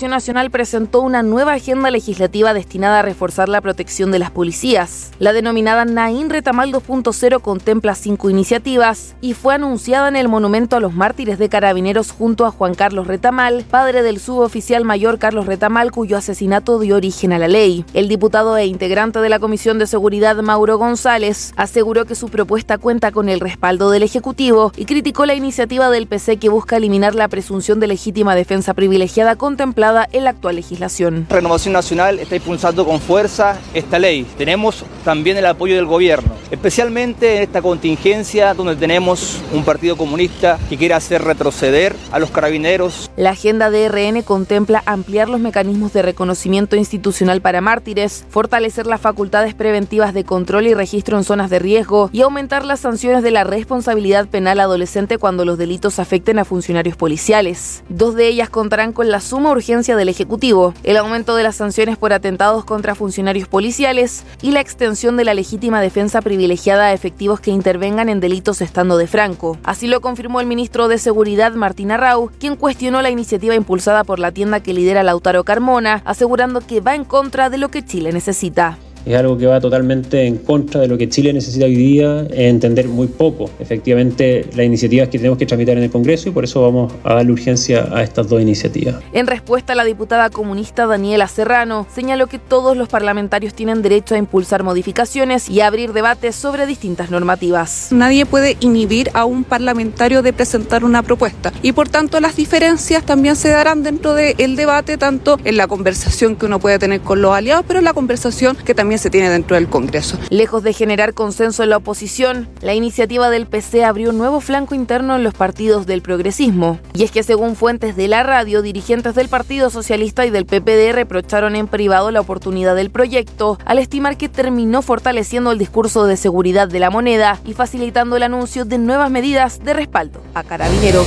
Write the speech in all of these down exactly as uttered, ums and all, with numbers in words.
Renovación Nacional presentó una nueva agenda legislativa destinada a reforzar la protección de las policías. La denominada Nain Retamal dos punto cero contempla cinco iniciativas y fue anunciada en el Monumento a los Mártires de Carabineros junto a Juan Carlos Retamal, padre del suboficial mayor Carlos Retamal, cuyo asesinato dio origen a la ley. El diputado e integrante de la Comisión de Seguridad, Mauro González, aseguró que su propuesta cuenta con el respaldo del Ejecutivo y criticó la iniciativa del P C que busca eliminar la presunción de legítima defensa privilegiada contemplada en la actual legislación. Renovación Nacional está impulsando con fuerza esta ley. Tenemos también el apoyo del gobierno, especialmente en esta contingencia donde tenemos un partido comunista que quiere hacer retroceder a los carabineros. La agenda de R N contempla ampliar los mecanismos de reconocimiento institucional para mártires, fortalecer las facultades preventivas de control y registro en zonas de riesgo y aumentar las sanciones de la responsabilidad penal adolescente cuando los delitos afecten a funcionarios policiales. Dos de ellas contarán con la suma urgencia del Ejecutivo, el aumento de las sanciones por atentados contra funcionarios policiales y la extensión de la legítima defensa privilegiada a efectivos que intervengan en delitos estando de franco. Así lo confirmó el ministro de Seguridad, Martín Arrau, quien cuestionó la iniciativa impulsada por la tienda que lidera Lautaro Carmona, asegurando que va en contra de lo que Chile necesita. Es algo que va totalmente en contra de lo que Chile necesita hoy día, es entender muy poco, efectivamente, las iniciativas que tenemos que tramitar en el Congreso y por eso vamos a darle urgencia a estas dos iniciativas. En respuesta, la diputada comunista Daniela Serrano señaló que todos los parlamentarios tienen derecho a impulsar modificaciones y a abrir debates sobre distintas normativas. Nadie puede inhibir a un parlamentario de presentar una propuesta y por tanto las diferencias también se darán dentro del debate, tanto en la conversación que uno puede tener con los aliados, pero en la conversación que también se tiene dentro del Congreso. Lejos de generar consenso en la oposición, la iniciativa del P C abrió un nuevo flanco interno en los partidos del progresismo. Y es que según fuentes de la radio, dirigentes del Partido Socialista y del P P D reprocharon en privado la oportunidad del proyecto, al estimar que terminó fortaleciendo el discurso de seguridad de la moneda y facilitando el anuncio de nuevas medidas de respaldo a carabineros.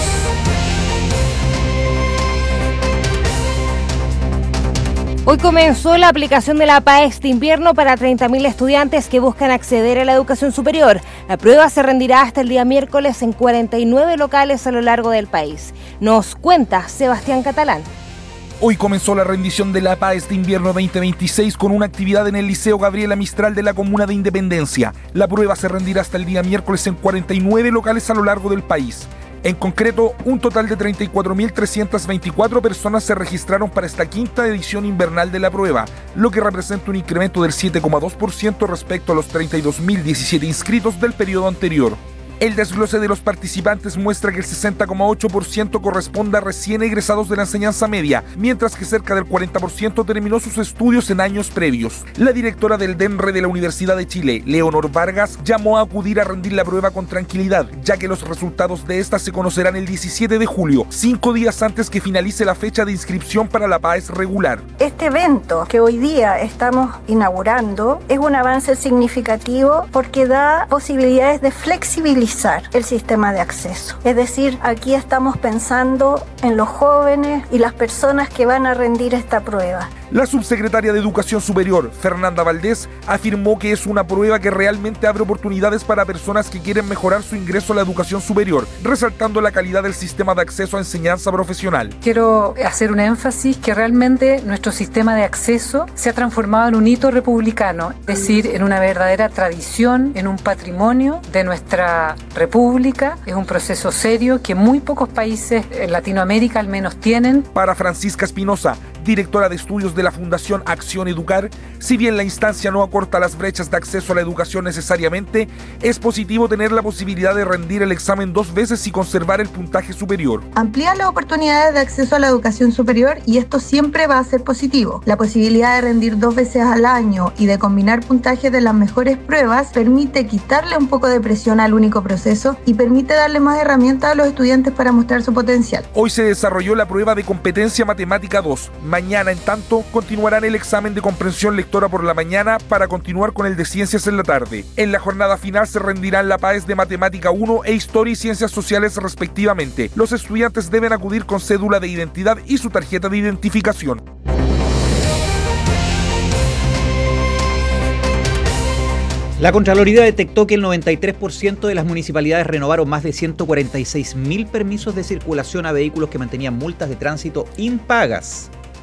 Hoy comenzó la aplicación de la PAES de invierno para treinta mil estudiantes que buscan acceder a la educación superior. La prueba se rendirá hasta el día miércoles en cuarenta y nueve locales a lo largo del país. Nos cuenta Sebastián Catalán. Hoy comenzó la rendición de la PAES de invierno veinte veintiséis con una actividad en el Liceo Gabriela Mistral de la Comuna de Independencia. La prueba se rendirá hasta el día miércoles en cuarenta y nueve locales a lo largo del país. En concreto, un total de treinta y cuatro mil trescientas veinticuatro personas se registraron para esta quinta edición invernal de la prueba, lo que representa un incremento del siete coma dos por ciento respecto a los treinta y dos mil diecisiete inscritos del periodo anterior. El desglose de los participantes muestra que el sesenta coma ocho por ciento corresponde a recién egresados de la enseñanza media, mientras que cerca del cuarenta por ciento terminó sus estudios en años previos. La directora del D E N R E de la Universidad de Chile, Leonor Vargas, llamó a acudir a rendir la prueba con tranquilidad, ya que los resultados de esta se conocerán el diecisiete de julio, cinco días antes que finalice la fecha de inscripción para la PAES regular. Este evento que hoy día estamos inaugurando es un avance significativo porque da posibilidades de flexibilizar el sistema de acceso. Es decir, aquí estamos pensando en los jóvenes y las personas que van a rendir esta prueba. La subsecretaria de Educación Superior, Fernanda Valdés, afirmó que es una prueba que realmente abre oportunidades para personas que quieren mejorar su ingreso a la educación superior, resaltando la calidad del sistema de acceso a enseñanza profesional. Quiero hacer un énfasis que realmente nuestro sistema de acceso se ha transformado en un hito republicano, es decir, en una verdadera tradición, en un patrimonio de nuestra república. Es un proceso serio que muy pocos países en Latinoamérica al menos tienen. Para Francisca Espinosa, directora de estudios de la Fundación Acción Educar, si bien la instancia no acorta las brechas de acceso a la educación necesariamente, es positivo tener la posibilidad de rendir el examen dos veces y conservar el puntaje superior. Amplía las oportunidades de acceso a la educación superior y esto siempre va a ser positivo. La posibilidad de rendir dos veces al año y de combinar puntajes de las mejores pruebas permite quitarle un poco de presión al único proceso y permite darle más herramientas a los estudiantes para mostrar su potencial. Hoy se desarrolló la prueba de competencia matemática dos. Mañana, en tanto, continuarán el examen de comprensión lectora por la mañana para continuar con el de ciencias en la tarde. En la jornada final se rendirán la PAES de matemática uno e historia y ciencias sociales respectivamente. Los estudiantes deben acudir con cédula de identidad y su tarjeta de identificación. La Contraloría detectó que el noventa y tres por ciento de las municipalidades renovaron más de ciento cuarenta y seis mil permisos de circulación a vehículos que mantenían multas de tránsito impagas.